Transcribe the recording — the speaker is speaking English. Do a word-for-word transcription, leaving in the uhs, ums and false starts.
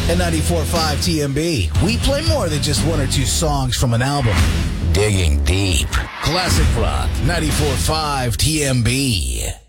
At ninety-four point five T M B, we play more than just one or two songs from an album. Digging deep. Classic rock, ninety-four point five T M B.